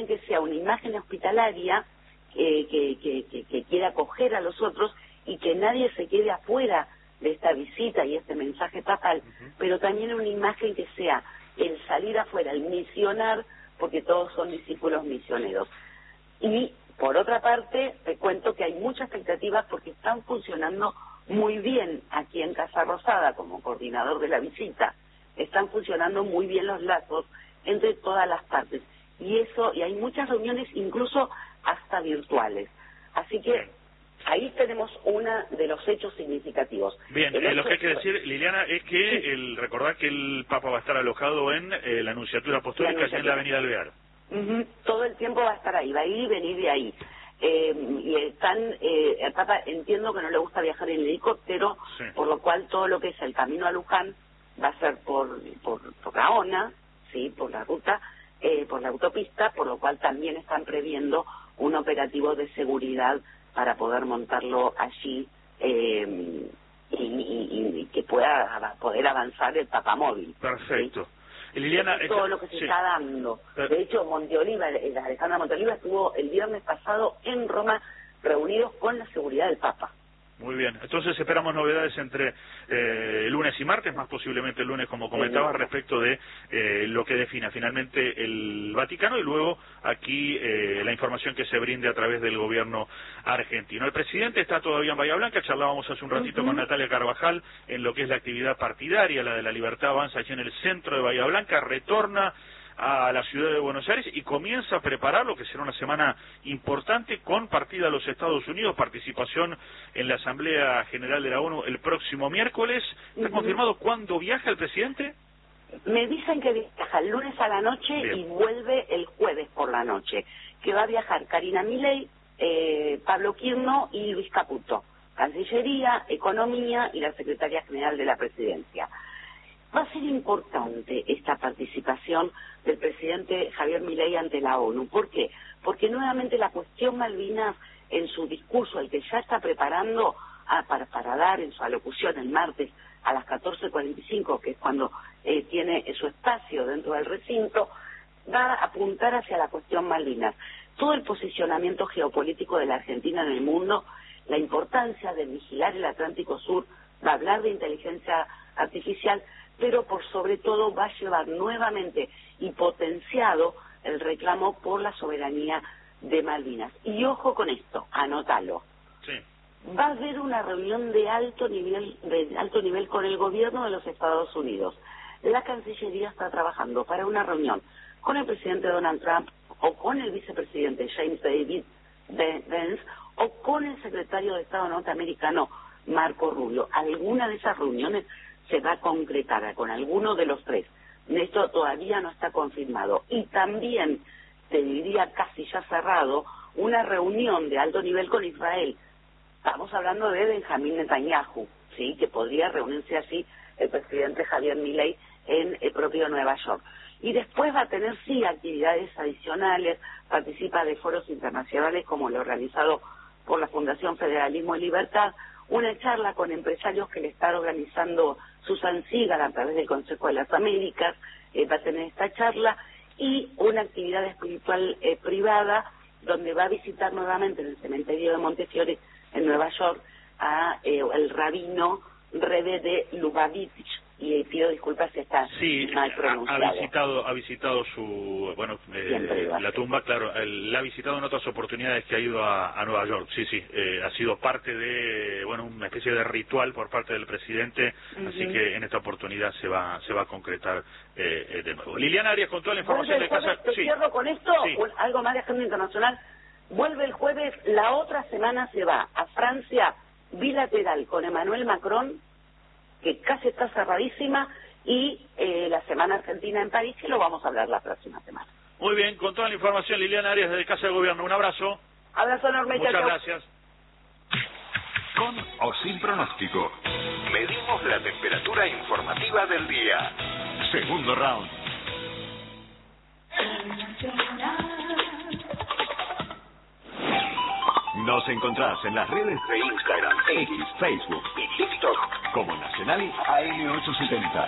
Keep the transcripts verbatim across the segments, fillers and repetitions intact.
quieren que sea una imagen hospitalaria eh, que, que, que, que quiera acoger a los otros y que nadie se quede afuera de esta visita y este mensaje papal, uh-huh. pero también una imagen que sea el salir afuera, el misionar, porque todos son discípulos misioneros. Y por otra parte, te cuento que hay mucha expectativa porque están funcionando muy bien aquí en Casa Rosada como coordinador de la visita. Están funcionando muy bien los lazos entre todas las partes. Y eso, y hay muchas reuniones incluso hasta virtuales. Así que ahí tenemos uno de los hechos significativos. Bien, eh, lo que hay que decir, Liliana, es que sí. el recordar que el Papa va a estar alojado en eh, la Nunciatura Apostólica, la allá en la Avenida Alvear. Uh-huh. Todo el tiempo va a estar ahí, va a ir y venir de ahí. Eh, y están, eh, el Papa entiendo que no le gusta viajar en helicóptero, sí. por lo cual todo lo que es el camino a Luján va a ser por, por, por Gaona, sí, por la ruta, eh, por la autopista, por lo cual también están previendo un operativo de seguridad para poder montarlo allí eh, y, y, y que pueda poder avanzar el papamóvil. Perfecto. ¿Sí? Liliana, es todo lo que se sí. está dando. De hecho, Monteoliva, Alejandra Monteoliva estuvo el viernes pasado en Roma reunidos con la seguridad del Papa. Muy bien, entonces esperamos novedades entre eh, lunes y martes, más posiblemente el lunes, como comentabas, respecto de eh, lo que defina finalmente el Vaticano y luego aquí eh, la información que se brinde a través del gobierno argentino. El presidente está todavía en Bahía Blanca, charlábamos hace un ratito uh-huh. con Natalia Carvajal en lo que es la actividad partidaria, la de la Libertad Avanza allí en el centro de Bahía Blanca, retorna a la ciudad de Buenos Aires y comienza a preparar lo que será una semana importante con partida a los Estados Unidos, participación en la Asamblea General de la ONU el próximo miércoles. ¿Está uh-huh. confirmado cuándo viaja el presidente? Me dicen que viaja el lunes a la noche Bien. y vuelve el jueves por la noche, que va a viajar Karina Milei, eh, Pablo Quirno y Luis Caputo, Cancillería, Economía y la Secretaría General de la Presidencia. Va a ser importante esta participación del presidente Javier Milei ante la ONU. ¿Por qué? Porque nuevamente la cuestión Malvinas, en su discurso, el que ya está preparando a, para, para dar en su alocución el martes a las catorce cuarenta y cinco, que es cuando eh, tiene su espacio dentro del recinto, va a apuntar hacia la cuestión Malvinas. Todo el posicionamiento geopolítico de la Argentina en el mundo, la importancia de vigilar el Atlántico Sur, va a hablar de inteligencia artificial, pero por sobre todo va a llevar nuevamente y potenciado el reclamo por la soberanía de Malvinas. Y ojo con esto, anótalo. Sí. Va a haber una reunión de alto nivel, de alto nivel con el gobierno de los Estados Unidos. La Cancillería está trabajando para una reunión con el presidente Donald Trump o con el vicepresidente James David Vance o con el secretario de Estado norteamericano Marco Rubio. Alguna de esas reuniones se va a concretar con alguno de los tres. Esto todavía no está confirmado. Y también, te diría casi ya cerrado, una reunión de alto nivel con Israel. Estamos hablando de Benjamín Netanyahu, ¿sí? Que podría reunirse así el presidente Javier Milei en el propio Nueva York. Y después va a tener, sí, actividades adicionales, participa de foros internacionales como lo organizado por la Fundación Federalismo y Libertad, una charla con empresarios que le está organizando Susan Sigal a través del Consejo de las Américas, eh, va a tener esta charla, y una actividad espiritual eh, privada, donde va a visitar nuevamente en el cementerio de Montefiore, en Nueva York, a eh, el rabino Rebbe de Lubavitch, y eh, pido disculpas si está sí, mal pronunciado. Ha, ha visitado, ha visitado su, bueno, eh, la tumba, claro, él, la ha visitado en otras oportunidades que ha ido a, a Nueva York, sí, sí, eh, ha sido parte de, bueno, una especie de ritual por parte del presidente, uh-huh. así que en esta oportunidad se va, se va a concretar eh, de nuevo. Liliana Arias, con toda la información de casa. Te sí. cierro con esto, sí. algo más de agenda internacional. Vuelve el jueves, la otra semana se va a Francia bilateral con Emmanuel Macron, que casi está cerradísima, y eh, la Semana Argentina en París, que lo vamos a hablar la próxima semana. Muy bien, con toda la información, Liliana Arias, desde Casa de Gobierno. Un abrazo. Abrazo enorme. Muchas chau, gracias. Con o sin pronóstico, medimos la temperatura informativa del día. Segundo round. Nos encontrás en las redes de Instagram, X, Facebook y TikTok como Nacional A M ochocientos setenta.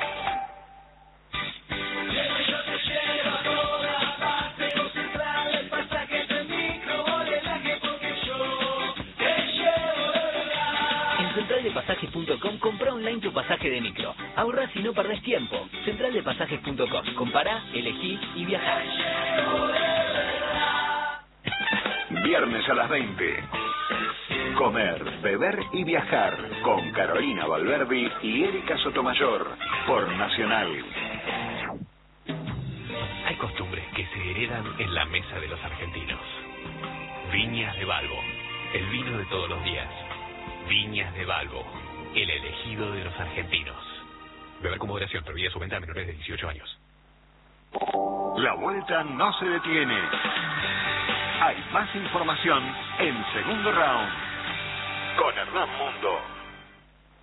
online tu pasaje de micro. Ahorrás y no perdés tiempo. central de pasajes punto com. Compará, elegí y viajá. Viernes a las veinte. Comer, beber y viajar con Carolina Valverdi y Erika Sotomayor por Nacional. Hay costumbres que se heredan en la mesa de los argentinos. Viñas de Balbo, el vino de todos los días. Viñas de Balbo, el elegido de los argentinos. Beber con moderación, prohibida su venta a menores de dieciocho años. La vuelta no se detiene. Hay más información en Segundo Round con Hernán Mundo.